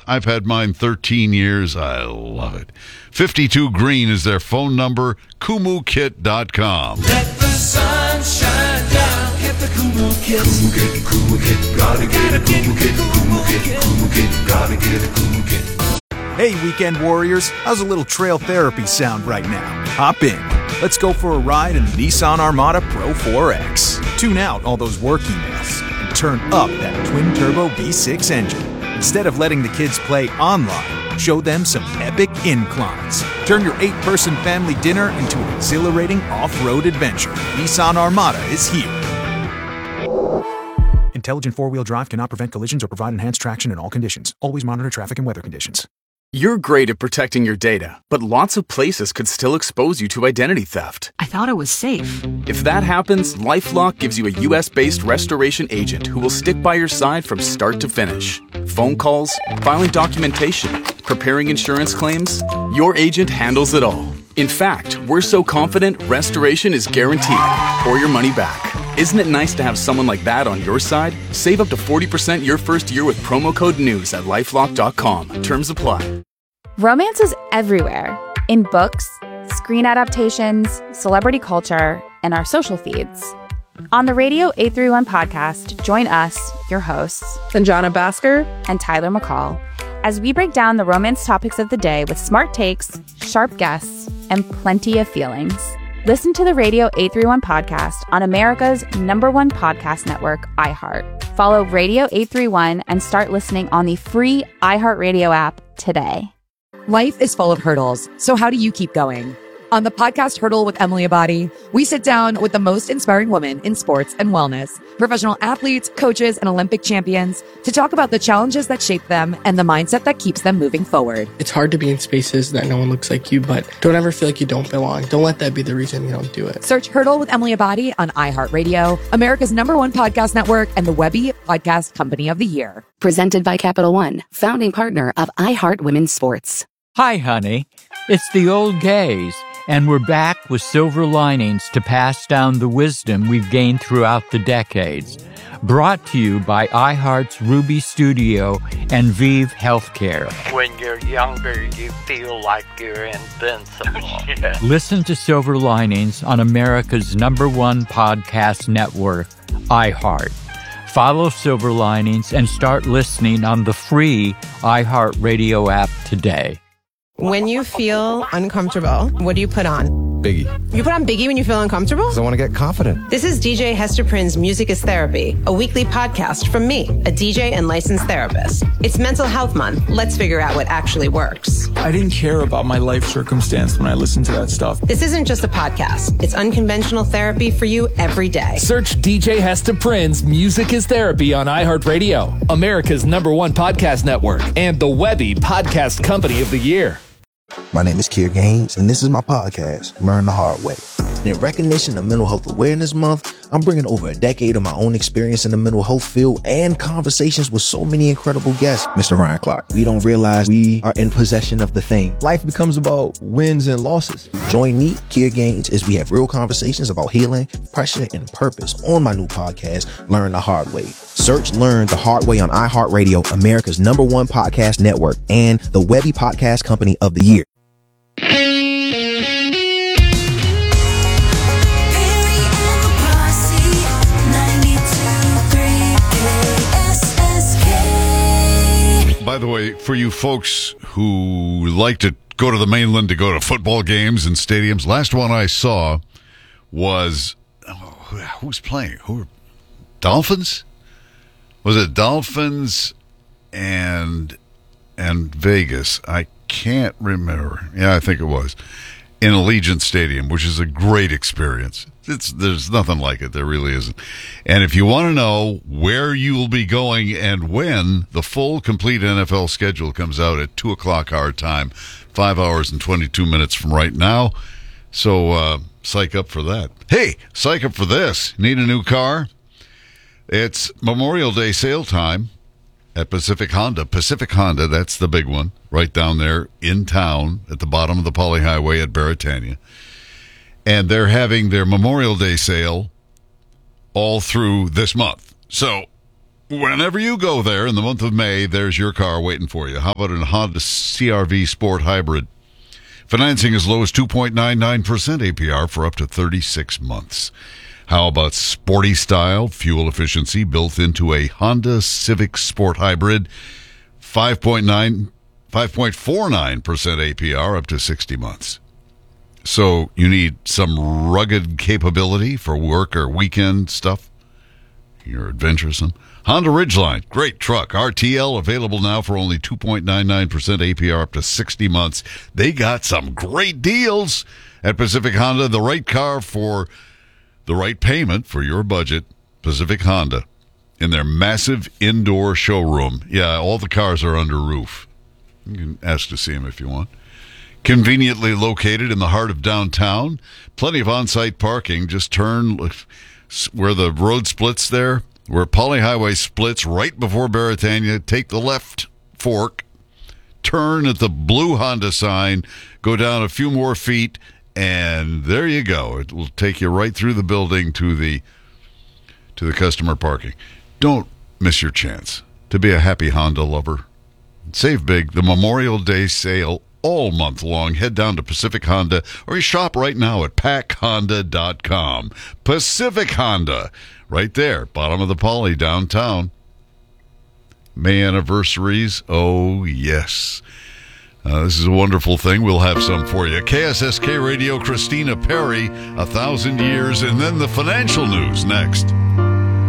I've had mine 13 years. I love it. 52 Green is their phone number. KumuKit.com. Let the sun shine down. Get the Kumu Kit. Kumu Kit, Kumu Kit. Gotta get a Kumu Kit. Kumu Kit, Kumu Kit. Gotta get a Kumu Kit. Hey, weekend warriors, how's a little trail therapy sound right now? Hop in. Let's go for a ride in the Nissan Armada Pro 4X. Tune out all those work emails and turn up that twin-turbo V6 engine. Instead of letting the kids play online, show them some epic inclines. Turn your 8-person family dinner into an exhilarating off-road adventure. Nissan Armada is here. Intelligent four-wheel drive cannot prevent collisions or provide enhanced traction in all conditions. Always monitor traffic and weather conditions. You're great at protecting your data, but lots of places could still expose you to identity theft. I thought it was safe. If that happens, LifeLock gives you a U.S.-based restoration agent who will stick by your side from start to finish. Phone calls, filing documentation, preparing insurance claims, your agent handles it all. In fact, we're so confident restoration is guaranteed or your money back. Isn't it nice to have someone like that on your side? Save up to 40% your first year with promo code NEWS at LifeLock.com. Terms apply. Romance is everywhere. In books, screen adaptations, celebrity culture, and our social feeds. On the Radio 831 podcast, join us, your hosts, Sanjana Bhaskar and Tyler McCall, as we break down the romance topics of the day with smart takes, sharp guests, and plenty of feelings. Listen to the Radio 831 podcast on America's #1 podcast network, iHeart. Follow Radio 831 and start listening on the free iHeartRadio app today. Life is full of hurdles, so how do you keep going? On the podcast Hurdle with Emily Abadi, we sit down with the most inspiring women in sports and wellness, professional athletes, coaches, and Olympic champions to talk about the challenges that shape them and the mindset that keeps them moving forward. It's hard to be in spaces that no one looks like you, but don't ever feel like you don't belong. Don't let that be the reason you don't do it. Search Hurdle with Emily Abadi on iHeartRadio, America's #1 podcast network, and the Webby Podcast Company of the Year. Presented by Capital One, founding partner of iHeart Women's Sports. Hi, honey. It's the old gays, and we're back with silver linings to pass down the wisdom we've gained throughout the decades. Brought to you by iHeart's Ruby Studio and Vive Healthcare. When you're younger, you feel like you're invincible. Yeah. Listen to Silver Linings on America's #1 podcast network, iHeart. Follow Silver Linings and start listening on the free iHeartRadio app today. When you feel uncomfortable, what do you put on? Biggie. You put on Biggie when you feel uncomfortable? Because I want to get confident. This is DJ Hester Prynne's Music is Therapy, a weekly podcast from me, a DJ and licensed therapist. It's Mental Health Month. Let's figure out what actually works. I didn't care about my life circumstance when I listened to that stuff. This isn't just a podcast. It's unconventional therapy for you every day. Search DJ Hester Prynne's Music is Therapy on iHeartRadio, America's #1 podcast network, and the Webby Podcast Company of the Year. My name is Keir Gaines, and this is my podcast, Learn the Hard Way. In recognition of Mental Health Awareness Month, I'm bringing over a decade of my own experience in the mental health field and conversations with so many incredible guests. Mr. Ryan Clark, we don't realize we are in possession of the thing. Life becomes about wins and losses. Join me, Keir Gaines, as we have real conversations about healing, pressure, and purpose on my new podcast, Learn the Hard Way. Search Learn the Hard Way on iHeartRadio, America's #1 podcast network, and the Webby Podcast Company of the Year. By the way, for you folks who like to go to the mainland to go to football games and stadiums, last one I saw was who's playing? Dolphins? Was it Dolphins and Vegas? I can't remember. Yeah, I think it was in Allegiant Stadium, which is a great experience. There's nothing like it. There really isn't. And if you want to know where you will be going and when, the full, complete NFL schedule comes out at 2 o'clock our time, 5 hours and 22 minutes from right now. So psych up for that. Hey, psych up for this. Need a new car? It's Memorial Day sale time at Pacific Honda. Pacific Honda, that's the big one, right down there in town at the bottom of the Poly Highway at Beretania. And they're having their Memorial Day sale all through this month. So whenever you go there in the month of May, there's your car waiting for you. How about a Honda CR-V Sport Hybrid? Financing as low as 2.99% APR for up to 36 months. How about sporty style, fuel efficiency built into a Honda Civic Sport Hybrid? 5.49% APR up to 60 months. So you need some rugged capability for work or weekend stuff? You're adventuresome. Honda Ridgeline, great truck. RTL available now for only 2.99% APR up to 60 months. They got some great deals at Pacific Honda. The right car for the right payment for your budget. Pacific Honda in their massive indoor showroom. Yeah, all the cars are under roof. You can ask to see them if you want. Conveniently located in the heart of downtown. Plenty of on-site parking. Just turn where the road splits there, where Poly Highway splits right before Beretania. Take the left fork, turn at the blue Honda sign, go down a few more feet, and there you go. It will take you right through the building to the customer parking. Don't miss your chance to be a happy Honda lover. Save big. The Memorial Day sale all month long. Head down to Pacific Honda or you shop right now at packhonda.com. Pacific Honda, right there, bottom of the Poly downtown. May anniversaries, oh yes. This is a wonderful thing. We'll have some for you. KSSK Radio, Christina Perry, 1,000 Years, and then the financial news next.